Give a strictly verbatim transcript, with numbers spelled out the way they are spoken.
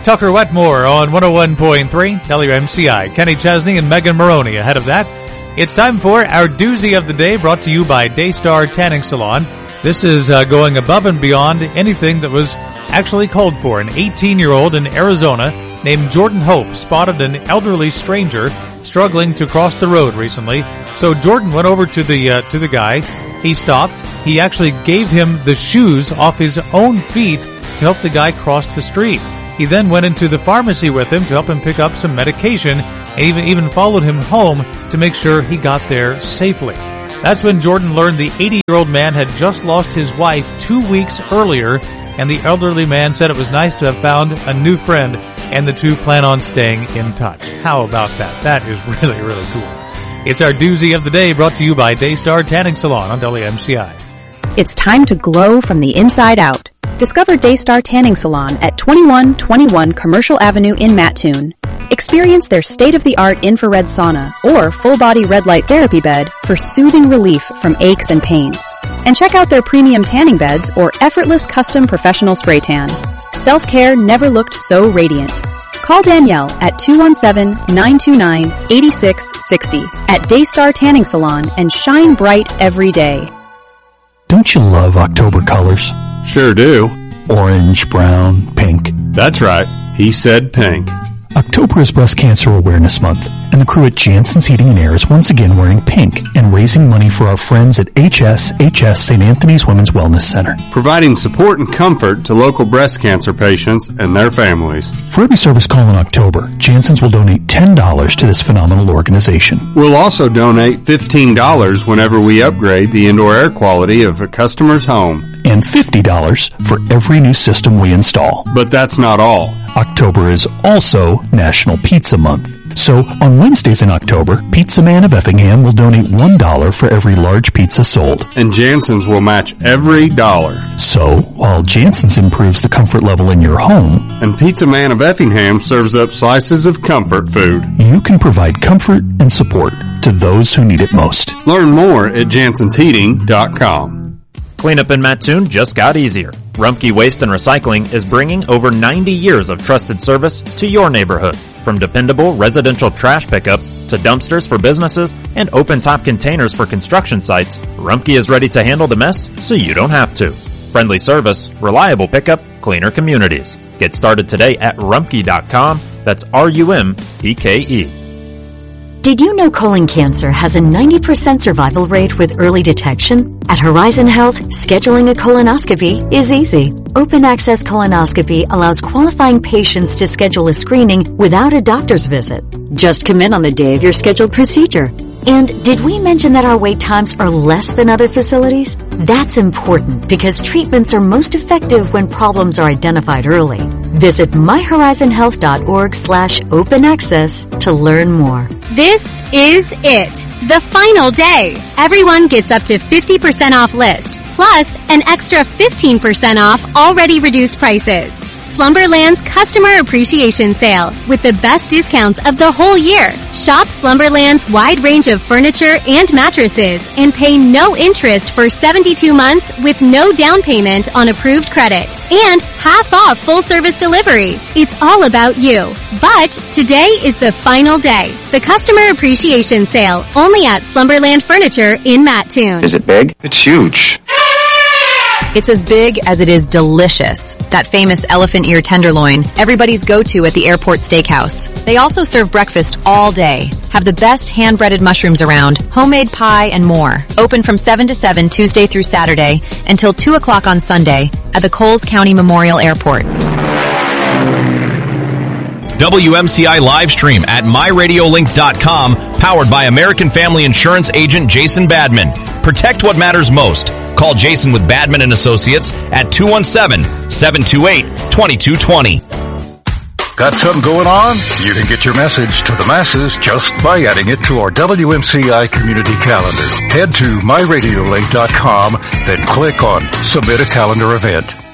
Tucker Wetmore on one oh one point three W M C I. Kenny Chesney and Megan Maroney ahead of that. It's time for our doozy of the day, brought to you by Daystar Tanning Salon. This is uh, going above and beyond anything that was actually called for. An eighteen-year-old in Arizona named Jordan Hope spotted an elderly stranger struggling to cross the road recently. So Jordan went over to the uh, to the guy. He stopped. He actually gave him the shoes off his own feet to help the guy cross the street. He then went into the pharmacy with him to help him pick up some medication, and even, even followed him home to make sure he got there safely. That's when Jordan learned the eighty-year-old man had just lost his wife two weeks earlier, and the elderly man said it was nice to have found a new friend, and the two plan on staying in touch. How about that? That is really, really cool. It's our doozy of the day, brought to you by Daystar Tanning Salon on W M C I. It's time to glow from the inside out. Discover Daystar Tanning Salon at twenty-one twenty-one Commercial Avenue in Mattoon. Experience their state-of-the-art infrared sauna or full-body red light therapy bed for soothing relief from aches and pains. And check out their premium tanning beds or effortless custom professional spray tan. Self-care never looked so radiant. Call Danielle at two one seven, nine two nine, eight six six zero at Daystar Tanning Salon and shine bright every day. Don't you love October colors? Sure do. Orange, brown, pink. That's right. He said pink. October is Breast Cancer Awareness Month, and the crew at Jansen's Heating and Air is once again wearing pink and raising money for our friends at H S H S Saint Anthony's Women's Wellness Center. Providing support and comfort to local breast cancer patients and their families. For every service call in October, Jansen's will donate ten dollars to this phenomenal organization. We'll also donate fifteen dollars whenever we upgrade the indoor air quality of a customer's home. And fifty dollars for every new system we install. But that's not all. October is also National Pizza Month. So on Wednesdays in October, Pizza Man of Effingham will donate one dollar for every large pizza sold. And Jansen's will match every dollar. So while Jansen's improves the comfort level in your home, and Pizza Man of Effingham serves up slices of comfort food, you can provide comfort and support to those who need it most. Learn more at Jansons Heating dot com. Cleanup in Mattoon just got easier. Rumpke Waste and Recycling is bringing over ninety years of trusted service to your neighborhood. From dependable residential trash pickup to dumpsters for businesses and open-top containers for construction sites, Rumpke is ready to handle the mess so you don't have to. Friendly service, reliable pickup, cleaner communities. Get started today at rumpke dot com. That's R U M P K E. Did you know colon cancer has a ninety percent survival rate with early detection? At Horizon Health, scheduling a colonoscopy is easy. Open Access Colonoscopy allows qualifying patients to schedule a screening without a doctor's visit. Just come in on the day of your scheduled procedure. And did we mention that our wait times are less than other facilities? That's important because treatments are most effective when problems are identified early. Visit my horizon health dot org slash open access to learn more. This is it. The final day. Everyone gets up to fifty percent off list, plus an extra fifteen percent off already reduced prices. Slumberland's Customer Appreciation Sale with the best discounts of the whole year. Shop Slumberland's wide range of furniture and mattresses and pay no interest for seventy-two months with no down payment on approved credit and half off full service delivery. It's all about you. But today is the final day. The Customer Appreciation Sale only at Slumberland Furniture in Mattoon. Is it big? It's huge. It's as big as it is delicious. That famous elephant ear tenderloin, everybody's go-to at the airport steakhouse. They also serve breakfast all day, have the best hand-breaded mushrooms around, homemade pie, and more. Open from seven to seven Tuesday through Saturday until two o'clock on Sunday at the Coles County Memorial Airport. W M C I live stream at my radio link dot com, powered by American Family Insurance agent Jason Badman. Protect what matters most. Call Jason with Badman and Associates at two one seven, seven two eight, two two two zero. Got something going on? You can get your message to the masses just by adding it to our W M C I community calendar. Head to my radio link dot com, then click on Submit a Calendar Event.